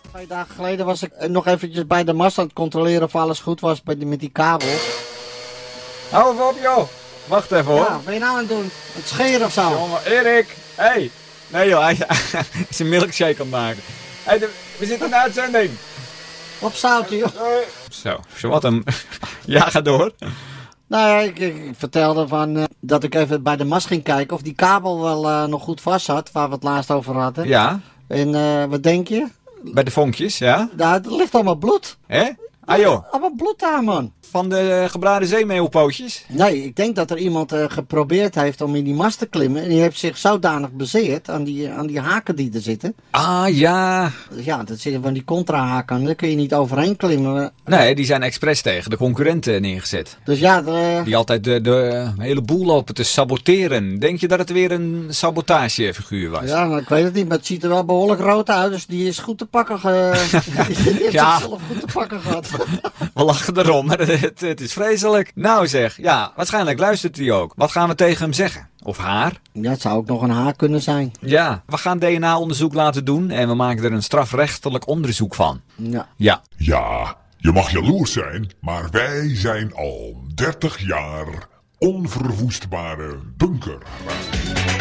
2 dagen geleden was ik nog eventjes bij de mast aan het controleren of alles goed was met die kabel. Hou even op, joh. Wacht even, hoor. Ja, wat ben je nou aan het doen? Het scheren of zo? Jongen, Erik. Hey. Nee, joh. Hij is een milkshake aan het maken. Hey, we zitten in de uitzending. Op zouten, joh. Zo wat een... Ja, ga door. Nou ja, ik vertelde dat ik even bij de mast ging kijken of die kabel wel nog goed vast zat, waar we het laatst over hadden. Ja. En wat denk je? Bij de vonkjes, ja. Nou, er ligt allemaal bloed. Hè? Ah, joh. Allemaal bloed daar, man. Van de gebraden zeemeeuwpootjes? Nee, ik denk dat er iemand geprobeerd heeft om in die mast te klimmen. En die heeft zich zodanig bezeerd aan die haken die er zitten. Ah, ja. Ja, dat zitten van die contrahaken aan. Daar kun je niet overheen klimmen. Nee, die zijn expres tegen de concurrenten neergezet. Dus ja, Die altijd de hele boel lopen te saboteren. Denk je dat het weer een sabotagefiguur was? ja, nou, ik weet het niet, maar het ziet er wel behoorlijk rood uit. Dus die is goed te pakken. Die heeft Ja. zichzelf goed te pakken gehad. We lachen erom, maar het is vreselijk. Nou zeg, ja, waarschijnlijk luistert hij ook. Wat gaan we tegen hem zeggen? Of haar? Ja, het zou ook nog een haak kunnen zijn. Ja, we gaan DNA-onderzoek laten doen en we maken er een strafrechtelijk onderzoek van. Ja. Ja. Ja, je mag jaloers zijn, maar wij zijn al 30 jaar onverwoestbare bunker.